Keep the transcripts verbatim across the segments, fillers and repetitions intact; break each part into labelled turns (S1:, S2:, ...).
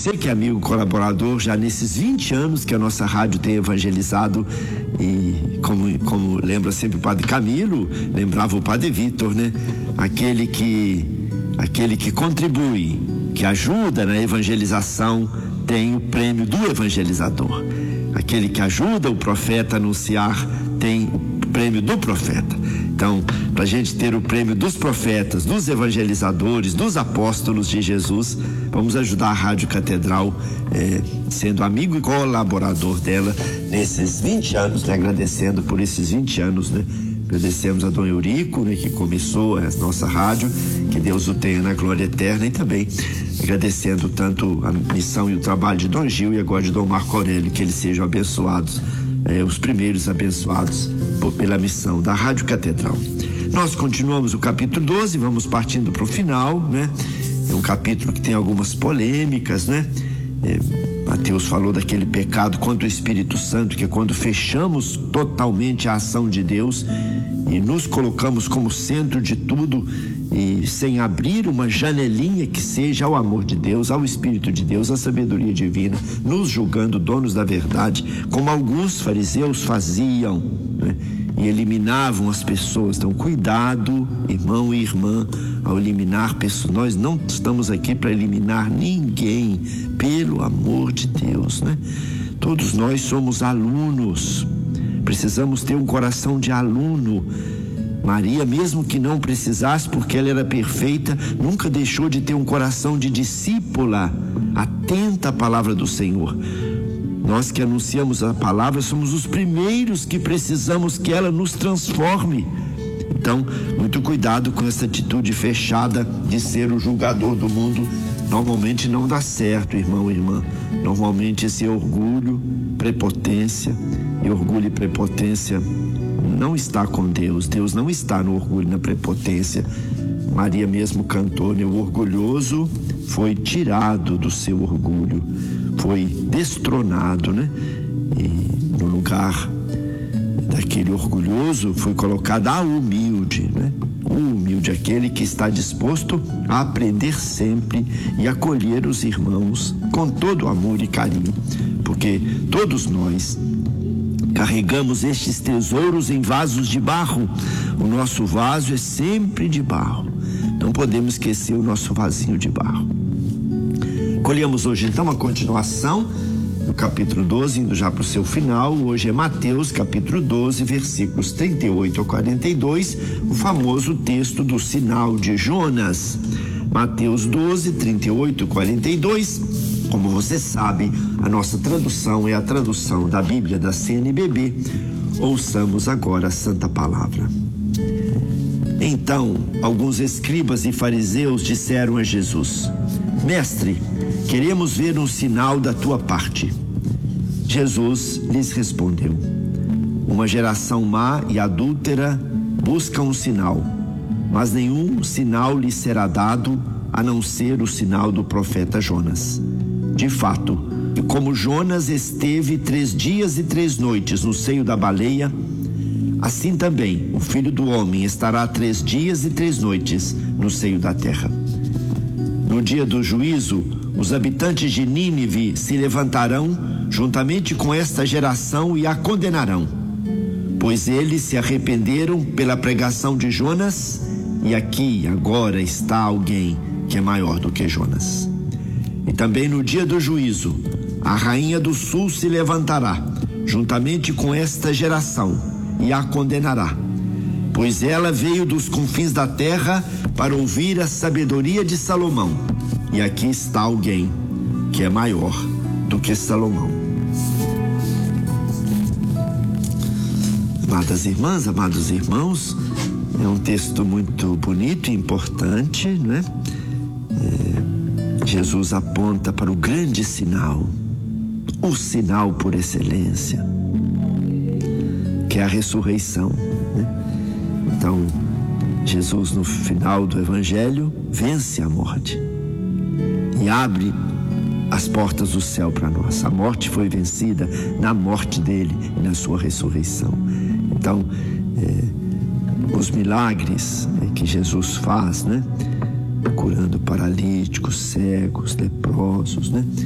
S1: Você que é amigo colaborador, já nesses vinte anos que a nossa rádio tem evangelizado, e como, como lembra sempre o Padre Camilo, lembrava o Padre Vitor, né? Aquele que, aquele que contribui, que ajuda na evangelização, tem o prêmio do evangelizador. Aquele que ajuda o profeta a anunciar, tem o prêmio do profeta. Então, para a gente ter o prêmio dos profetas, dos evangelizadores, dos apóstolos de Jesus, vamos ajudar a Rádio Catedral, eh, sendo amigo e colaborador dela nesses vinte anos, né? Agradecendo por esses vinte anos, né? Agradecemos a Dom Eurico, né, que começou a nossa rádio, que Deus o tenha na glória eterna, e também agradecendo tanto a missão e o trabalho de Dom Gil e agora de Dom Marco Aurélio, que eles sejam abençoados, eh, os primeiros abençoados por, pela missão da Rádio Catedral. Nós continuamos o capítulo doze, vamos partindo para o final, né? É um capítulo que tem algumas polêmicas, né? É, Mateus falou daquele pecado contra o Espírito Santo, que é quando fechamos totalmente a ação de Deus e nos colocamos como centro de tudo, e sem abrir uma janelinha que seja ao amor de Deus, ao Espírito de Deus, à sabedoria divina, nos julgando donos da verdade, como alguns fariseus faziam, né? E eliminavam as pessoas. Então, cuidado, irmão e irmã, ao eliminar pessoas. Nós não estamos aqui para eliminar ninguém, pelo amor de Deus, né? Todos nós somos alunos, precisamos ter um coração de aluno. Maria, mesmo que não precisasse, porque ela era perfeita, nunca deixou de ter um coração de discípula, atenta à palavra do Senhor. Nós que anunciamos a palavra somos os primeiros que precisamos que ela nos transforme. Então, muito cuidado com essa atitude fechada de ser o julgador do mundo. Normalmente não dá certo, irmão e irmã. Normalmente esse orgulho, prepotência, e orgulho e prepotência não está com Deus. Deus não está no orgulho e na prepotência. Maria mesmo cantou, né? O orgulhoso foi tirado do seu orgulho, foi destronado, né? E no lugar daquele orgulhoso foi colocado a humilde, né? O humilde, aquele que está disposto a aprender sempre e acolher os irmãos com todo amor e carinho, porque todos nós carregamos estes tesouros em vasos de barro. O nosso vaso é sempre de barro. Não podemos esquecer o nosso vasinho de barro. Colhemos hoje então a continuação do capítulo doze, indo já para o seu final. Hoje é Mateus, capítulo doze, versículos trinta e oito a quarenta e dois, o famoso texto do sinal de Jonas. Mateus doze, trinta e oito a quarenta e dois. Como você sabe, a nossa tradução é a tradução da Bíblia da C N B B. Ouçamos agora a Santa Palavra. Então, alguns escribas e fariseus disseram a Jesus: Mestre, queremos ver um sinal da tua parte. Jesus lhes respondeu: Uma geração má e adúltera busca um sinal, mas nenhum sinal lhe será dado a não ser o sinal do profeta Jonas. De fato, como Jonas esteve três dias e três noites no seio da baleia, assim também o Filho do Homem estará três dias e três noites no seio da terra. No dia do juízo, os habitantes de Nínive se levantarão juntamente com esta geração e a condenarão, pois eles se arrependeram pela pregação de Jonas, e aqui agora está alguém que é maior do que Jonas. E também no dia do juízo, a rainha do sul se levantará juntamente com esta geração e a condenará, pois ela veio dos confins da terra para ouvir a sabedoria de Salomão, e aqui está alguém que é maior do que Salomão. Amadas irmãs, amados irmãos, é um texto muito bonito e importante, né? É, Jesus aponta para o grande sinal, o sinal por excelência, que é a ressurreição, né? Então, Jesus, no final do Evangelho, vence a morte e abre as portas do céu para nós. A morte foi vencida na morte dele e na sua ressurreição. Então, é, os milagres é, que Jesus faz, né? Curando paralíticos, cegos, leprosos, né?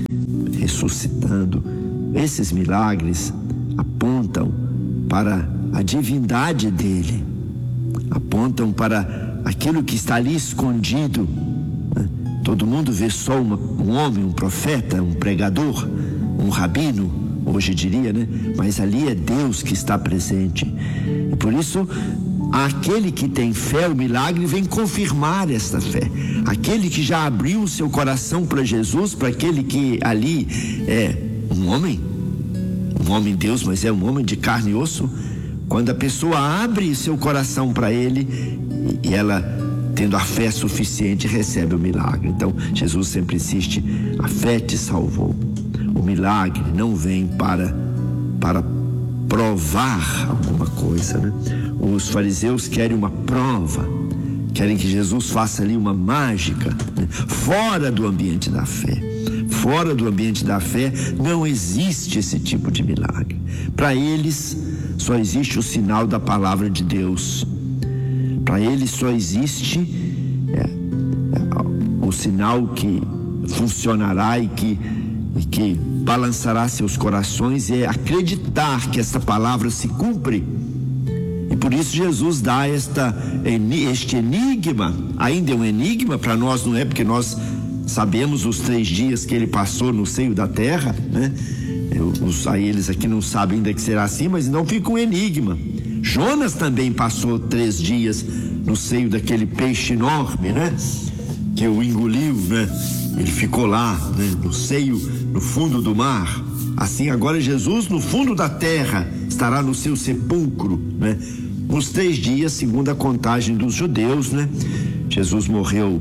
S1: ressuscitando. Esses milagres apontam para a divindade dele, apontam para aquilo que está ali escondido. Todo mundo vê só uma, um homem, um profeta, um pregador, um rabino, hoje diria, né? Mas ali é Deus que está presente. E por isso, aquele que tem fé, o milagre vem confirmar esta fé. Aquele que já abriu o seu coração para Jesus, para aquele que ali é um homem, um homem Deus, mas é um homem de carne e osso. Quando a pessoa abre seu coração para ele, e ela, tendo a fé suficiente, recebe o milagre. Então, Jesus sempre insiste: a fé te salvou. O milagre não vem para, para provar alguma coisa, né? Os fariseus querem uma prova, querem que Jesus faça ali uma mágica, né? Fora do ambiente da fé. Fora do ambiente da fé não existe esse tipo de milagre. Para eles só existe o sinal da palavra de Deus. Para eles só existe é, é, o sinal que funcionará e que, e que balançará seus corações, é acreditar que essa palavra se cumpre. E por isso Jesus dá esta, este enigma. Ainda é um enigma para nós, não é? Porque nós sabemos os três dias que ele passou no seio da terra, né? Os, aí eles aqui não sabem ainda que será assim, mas não fica um enigma. Jonas também passou três dias no seio daquele peixe enorme, né? Que o engoliu, né? Ele ficou lá, né? No seio, no fundo do mar. Assim agora Jesus no fundo da terra estará no seu sepulcro, né? Nos três dias, segundo a contagem dos judeus, né? Jesus morreu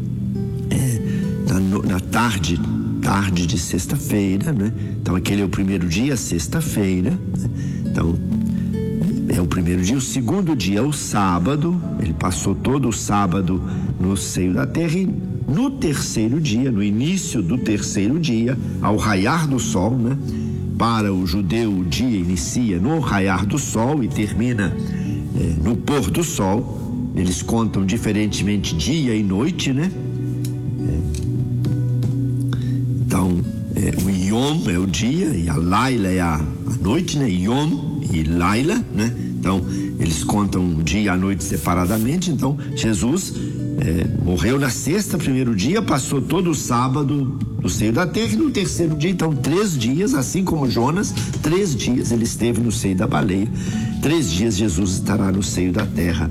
S1: é, na, na tarde, tarde de sexta-feira, né? Então aquele é o primeiro dia, sexta-feira, né? Então é o primeiro dia. O segundo dia é o sábado. Ele passou todo o sábado no seio da terra. E no terceiro dia, no início do terceiro dia, ao raiar do sol, né? Para o judeu o dia inicia no raiar do sol e termina é, no pôr do sol. Eles contam diferentemente dia e noite, né? É, então é, o Yom é o dia e a Laila é a, a noite, né? Yom e Laila, né? Então eles contam o dia e a noite separadamente. Então Jesus é, morreu na sexta, primeiro dia, passou todo o sábado no seio da terra, e no terceiro dia, então três dias, assim como Jonas, três dias ele esteve no seio da baleia. Três dias Jesus estará no seio da terra.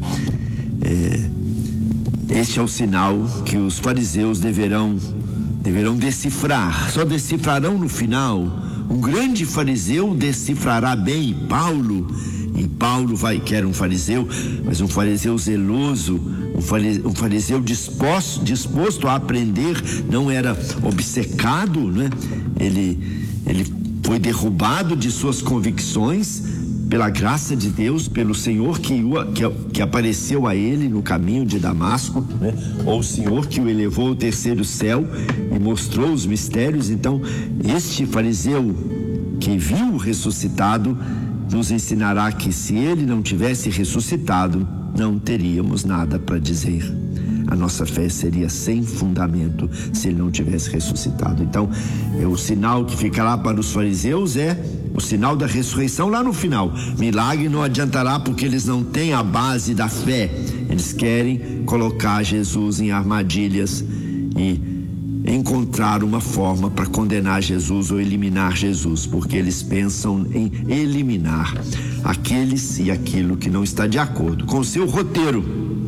S1: É, este é o sinal que os fariseus deverão deverão decifrar. Só decifrarão no final. Um grande fariseu decifrará bem. Paulo, e Paulo vai, que era um fariseu, mas um fariseu zeloso, um fariseu, um fariseu disposto, disposto a aprender, não era obcecado, né? Ele, ele foi derrubado de suas convicções pela graça de Deus, pelo Senhor que, que, que apareceu a ele no caminho de Damasco, né? Ou o Senhor que o elevou ao terceiro céu e mostrou os mistérios. Então, este fariseu que viu o ressuscitado nos ensinará que se ele não tivesse ressuscitado, não teríamos nada para dizer. A nossa fé seria sem fundamento se ele não tivesse ressuscitado. Então, é o sinal que ficará para os fariseus é o sinal da ressurreição lá no final. Milagre não adiantará porque eles não têm a base da fé. Eles querem colocar Jesus em armadilhas e encontrar uma forma para condenar Jesus ou eliminar Jesus, porque eles pensam em eliminar aqueles e aquilo que não está de acordo com o seu roteiro.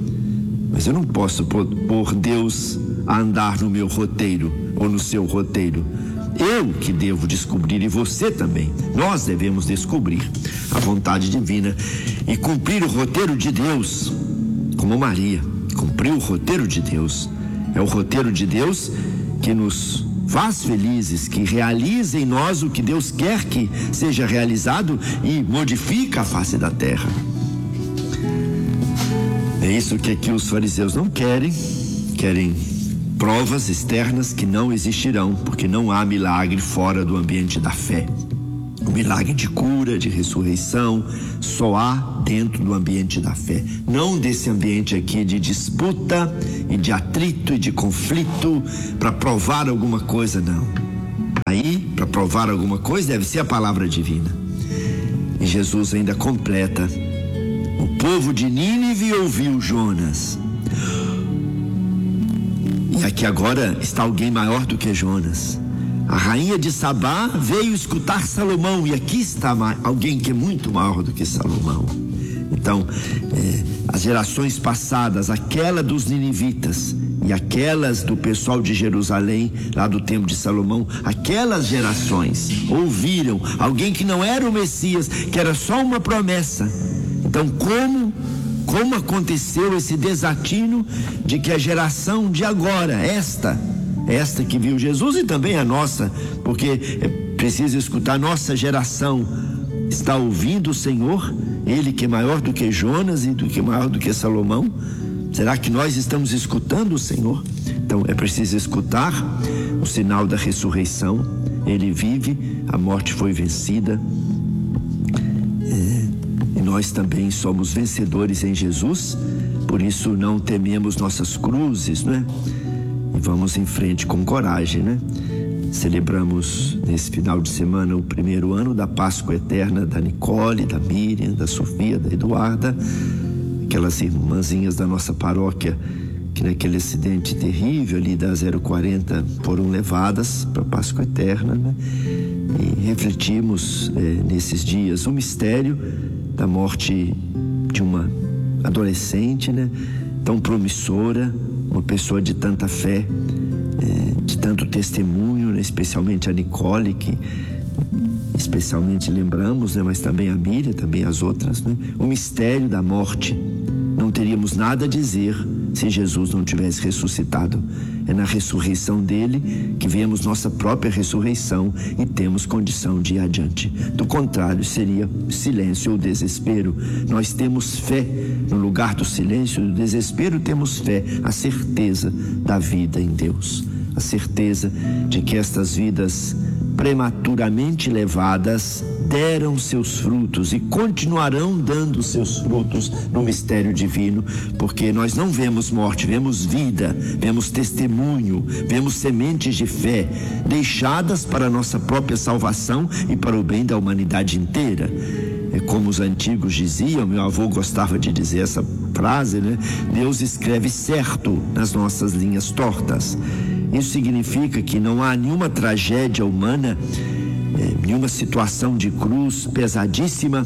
S1: Mas eu não posso pôr Deus a andar no meu roteiro ou no seu roteiro. Eu que devo descobrir, e você também. Nós devemos descobrir a vontade divina e cumprir o roteiro de Deus, como Maria cumpriu o roteiro de Deus. É o roteiro de Deus que nos faz felizes, que realiza em nós o que Deus quer que seja realizado e modifica a face da terra. É isso que aqui os fariseus não querem, querem provas externas que não existirão, porque não há milagre fora do ambiente da fé. O milagre de cura, de ressurreição, só há dentro do ambiente da fé. Não desse ambiente aqui de disputa e de atrito e de conflito para provar alguma coisa, não. Aí provar alguma coisa, deve ser a palavra divina. E Jesus ainda completa: o povo de Nínive ouviu Jonas. E aqui agora está alguém maior do que Jonas. A rainha de Sabá veio escutar Salomão, e aqui está alguém que é muito maior do que Salomão. Então, eh, as gerações passadas, aquela dos ninivitas e aquelas do pessoal de Jerusalém, lá do templo de Salomão, aquelas gerações ouviram alguém que não era o Messias, que era só uma promessa. Então, como como aconteceu esse desatino de que a geração de agora, esta esta que viu Jesus, e também a nossa, porque é preciso escutar, nossa geração está ouvindo o Senhor, Ele que é maior do que Jonas e do que maior do que Salomão. Será que nós estamos escutando o Senhor? Então é preciso escutar o sinal da ressurreição. Ele vive, a morte foi vencida, é, e nós também somos vencedores em Jesus. Por isso não tememos nossas cruzes, não é? E vamos em frente com coragem, né? Celebramos nesse final de semana o primeiro ano da Páscoa Eterna da Nicole, da Miriam, da Sofia, da Eduarda, aquelas irmãzinhas da nossa paróquia que naquele acidente terrível ali da zero quarenta foram levadas para a Páscoa Eterna, né? E refletimos eh, nesses dias o mistério da morte de uma adolescente, né? Tão promissora, uma pessoa de tanta fé, é, de tanto testemunho, né? Especialmente a Nicole, que especialmente lembramos, né? Mas também a Miriam, também as outras, né? O mistério da morte. Não teríamos nada a dizer se Jesus não tivesse ressuscitado. É na ressurreição dele que vemos nossa própria ressurreição e temos condição de ir adiante. Do contrário, seria silêncio ou desespero. Nós temos fé. No lugar do silêncio e do desespero, temos fé, a certeza da vida em Deus, a certeza de que estas vidas prematuramente levadas deram seus frutos e continuarão dando seus frutos no mistério divino, porque nós não vemos morte, vemos vida, vemos testemunho, vemos sementes de fé deixadas para a nossa própria salvação e para o bem da humanidade inteira. É como os antigos diziam, meu avô gostava de dizer essa frase, né? Deus escreve certo nas nossas linhas tortas. Isso significa que não há nenhuma tragédia humana, é, nenhuma situação de cruz pesadíssima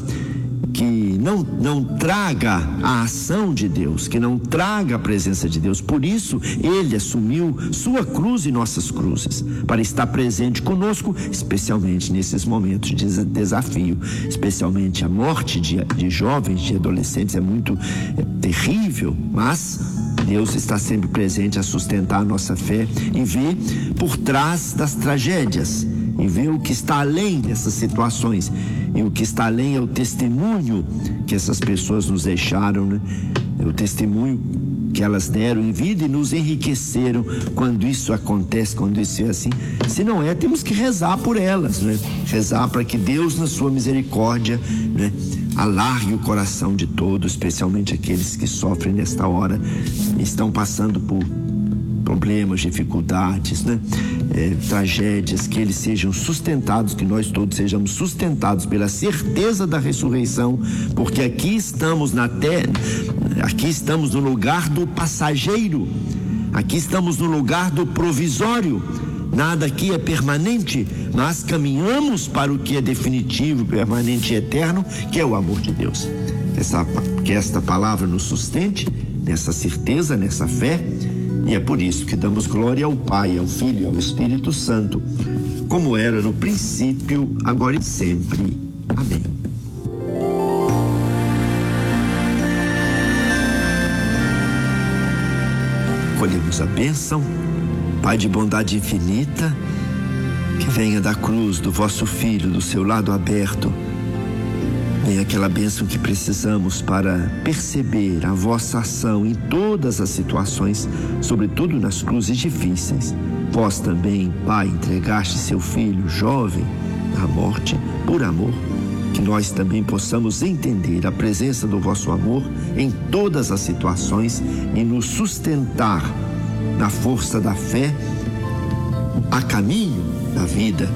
S1: que não, não traga a ação de Deus, que não traga a presença de Deus. Por isso, Ele assumiu sua cruz e nossas cruzes, para estar presente conosco, especialmente nesses momentos de desafio. Especialmente a morte de, de jovens, de adolescentes, é muito é, terrível, mas Deus está sempre presente a sustentar a nossa fé e ver por trás das tragédias, e ver o que está além dessas situações. E o que está além é o testemunho que essas pessoas nos deixaram, né? É o testemunho que elas deram em vida e nos enriqueceram quando isso acontece, quando isso é assim. Se não é, temos que rezar por elas, né? Rezar para que Deus, na sua misericórdia, né, alargue o coração de todos, especialmente aqueles que sofrem nesta hora, estão passando por problemas, dificuldades, né? É, tragédias, que eles sejam sustentados, que nós todos sejamos sustentados pela certeza da ressurreição, porque aqui estamos na terra, aqui estamos no lugar do passageiro, aqui estamos no lugar do provisório. Nada aqui é permanente, mas caminhamos para o que é definitivo, permanente e eterno, que é o amor de Deus. Essa, que esta palavra nos sustente nessa certeza, nessa fé. E é por isso que damos glória ao Pai, ao Filho e ao Espírito Santo, como era no princípio, agora e sempre. Amém. Colhemos a bênção, Pai de bondade infinita, que venha da cruz do vosso Filho, do seu lado aberto, venha aquela bênção que precisamos para perceber a vossa ação em todas as situações, sobretudo nas cruzes difíceis. Vós também, Pai, entregaste seu Filho jovem à morte por amor, que nós também possamos entender a presença do vosso amor em todas as situações e nos sustentar na força da fé a caminho da vida.